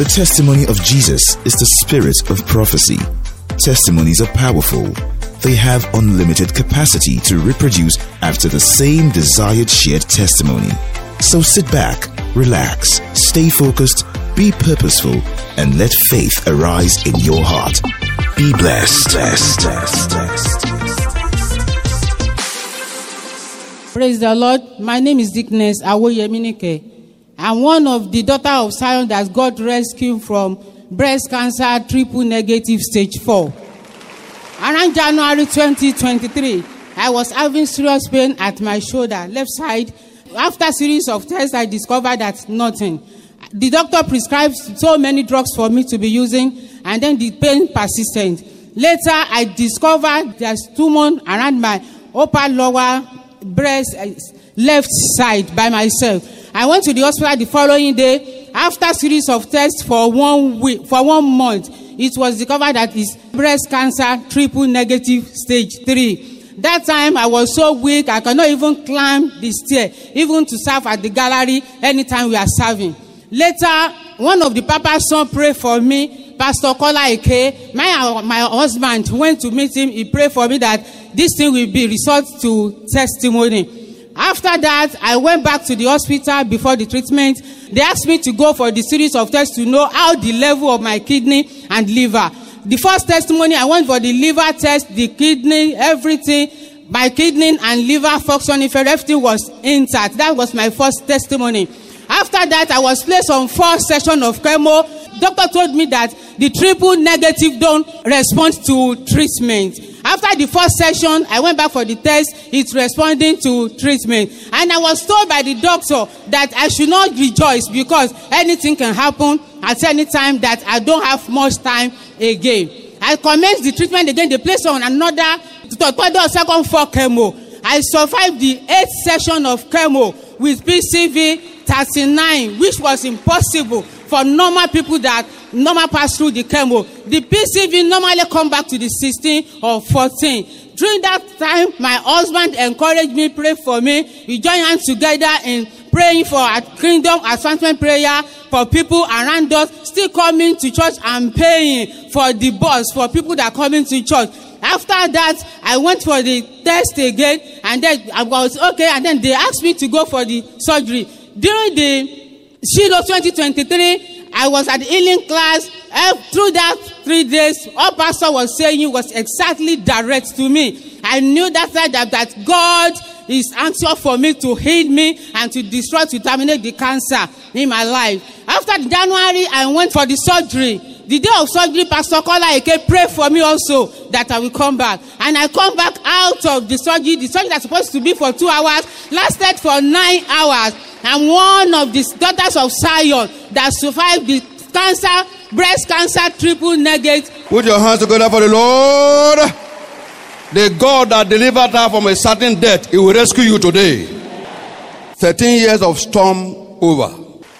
The testimony of Jesus is the spirit of prophecy. Testimonies are powerful. They have unlimited capacity to reproduce after the same desired shared testimony. So sit back, relax, stay focused, be purposeful, and let faith arise in your heart. Be blessed. Praise the Lord. My name is Dickness Awoyeminike. I'm one of the daughter of Zion that God rescued from breast cancer triple negative stage 4. Around January 2023, I was having serious pain at my shoulder, left side. After a series of tests, I discovered that nothing. The doctor prescribed so many drugs for me to be using, and then the pain persistent. Later, I discovered there's tumor around my upper lower breast left side by myself. I went to the hospital the following day. After a series of tests for 1 month, it was discovered that it's breast cancer triple negative stage 3. That time I was so weak I cannot even climb the stair, even to serve at the gallery anytime we are serving. Later, one of the papa's son prayed for me, Pastor Kola Eke. My husband went to meet him. He prayed for me that this thing will be result to testimony. After that, I went back to the hospital before the treatment. They asked me to go for the series of tests to know how the level of my kidney and liver. The first testimony, I went for the liver test, the kidney, everything. My kidney and liver function, if everything was intact. That was my first testimony. After that, I was placed on 4 sessions of chemo. Doctor told me that the triple negative don't respond to treatment. After the first session, I went back for the test. It's responding to treatment. And I was told by the doctor that I should not rejoice because anything can happen at any time, that I don't have much time again. I commenced the treatment again. They placed on another second 4 chemo. I survived the 8th session of chemo with PCV 39, which was impossible for normal people that normal pass through the chemo. The PCV normally come back to the 16 or 14. During that time, my husband encouraged me, pray for me. We joined hands together in praying for a kingdom advancement prayer for people around us, still coming to church and paying for the bus for people that are coming to church. After that, I went for the test again, and then I was okay, and then they asked me to go for the surgery. During the Shiloh 2023, I was at the healing class. Through that 3 days, all pastor was saying was exactly direct to me. I knew that God is anxious for me to heal me and to destroy, to terminate the cancer in my life. After January, I went for the surgery. The day of surgery, Pastor Kola Eke prayed for me also that I will come back. And I come back out of the surgery. The surgery that's supposed to be for 2 hours lasted for 9 hours. I'm one of the daughters of Zion that survived the cancer, breast cancer, triple negative. Put your hands together for the Lord. The God that delivered her from a certain death, He will rescue you today. 13 years of storm over.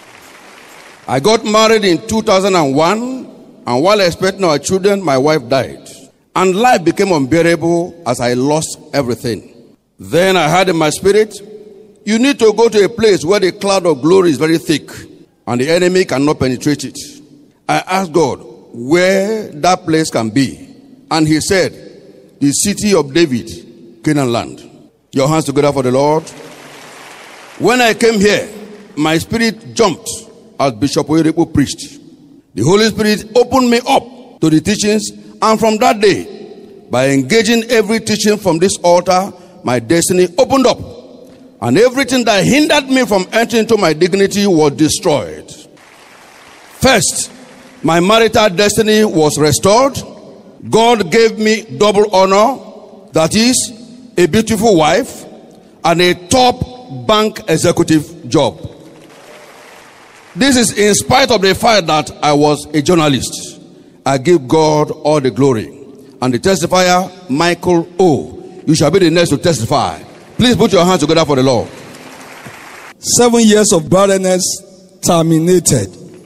I got married in 2001, and while expecting our children, my wife died. And life became unbearable as I lost everything. Then I had in my spirit, you need to go to a place where the cloud of glory is very thick and the enemy cannot penetrate it. I asked God where that place can be. And He said, the city of David, Canaan land. Your hands together for the Lord. When I came here, my spirit jumped as Bishop Oyedepo preached. The Holy Spirit opened me up to the teachings, and from that day, by engaging every teaching from this altar, my destiny opened up. And everything that hindered me from entering into my dignity was destroyed. First, my marital destiny was restored. God gave me double honor, that is, a beautiful wife and a top bank executive job. This is in spite of the fact that I was a journalist. I give God all the glory. And the testifier, Michael O. You shall be the next to testify. Please put your hands together for the Lord. 7 years of barrenness terminated.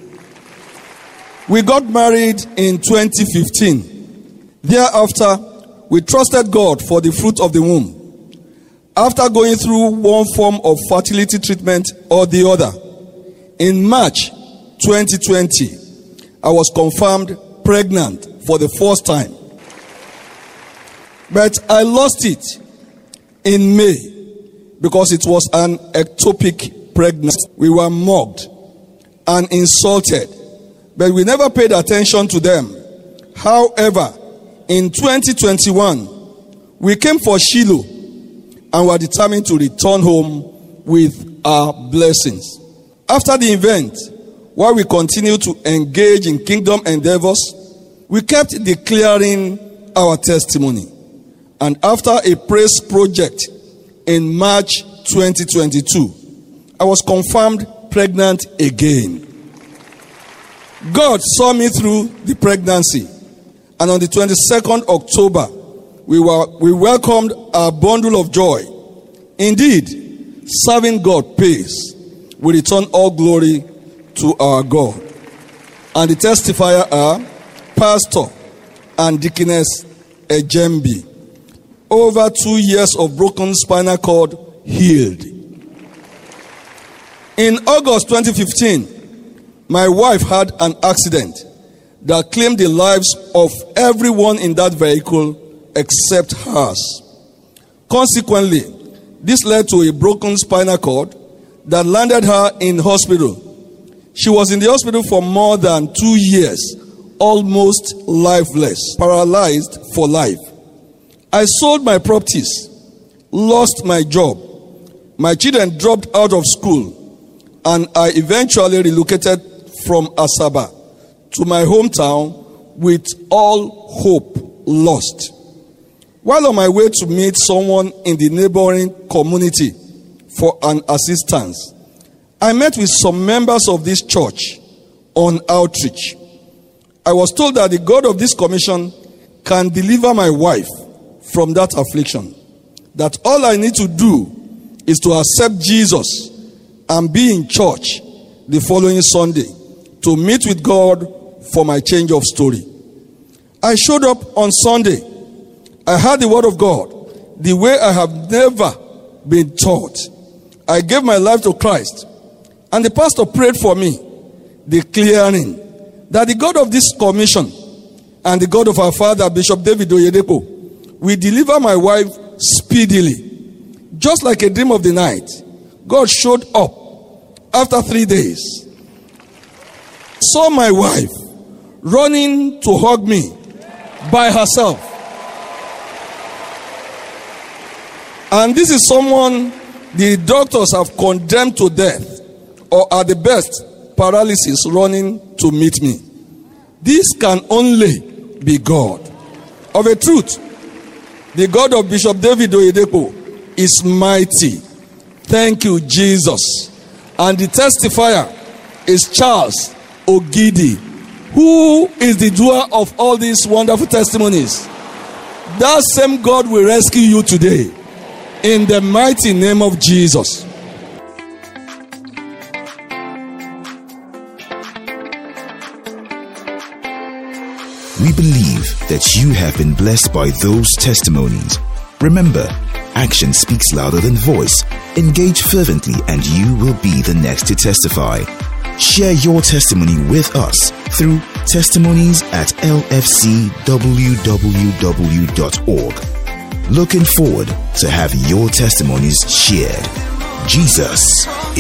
We got married in 2015. Thereafter, we trusted God for the fruit of the womb. After going through one form of fertility treatment or the other, in March 2020, I was confirmed pregnant for the first time. But I lost it in May because it was an ectopic pregnancy. We were mocked and insulted, but we never paid attention to them. However, in 2021, we came for Shiloh and were determined to return home with our blessings. After the event, while we continued to engage in kingdom endeavors, we kept declaring our testimony. And after a praise project in March 2022, I was confirmed pregnant again. God saw me through the pregnancy, and on the 22nd October, we welcomed our bundle of joy. Indeed, serving God pays. We return all glory to our God. And the testifier are Pastor and Deaconess Ejembi. Over 2 years of broken spinal cord healed. In August 2015, my wife had an accident that claimed the lives of everyone in that vehicle except hers. Consequently, this led to a broken spinal cord that landed her in hospital. She was in the hospital for more than 2 years, almost lifeless, paralyzed for life. I sold my properties, lost my job. My children dropped out of school, and I eventually relocated from Asaba to my hometown with all hope lost. While on my way to meet someone in the neighboring community for an assistance, I met with some members of this church on outreach. I was told that the God of this commission can deliver my wife from that affliction. That all I need to do is to accept Jesus and be in church the following Sunday to meet with God for my change of story. I showed up on Sunday. I heard the word of God the way I have never been taught. I gave my life to Christ, and the pastor prayed for me, declaring that the God of this commission and the God of our father, Bishop David Oyedepo, will deliver my wife speedily. Just like a dream of the night, God showed up after 3 days. Saw my wife running to hug me by herself. And this is someone the doctors have condemned to death, or at the best, paralysis, running to meet me. This can only be God. Of a truth, the God of Bishop David Oyedepo is mighty. Thank you, Jesus. And the testifier is Charles Ogidi, who is the doer of all these wonderful testimonies. That same God will rescue you today, in the mighty name of Jesus. We believe that you have been blessed by those testimonies. Remember, action speaks louder than voice. Engage fervently and you will be the next to testify. Share your testimony with us through testimonies@lfcwww.org. Looking forward to have your testimonies shared. Jesus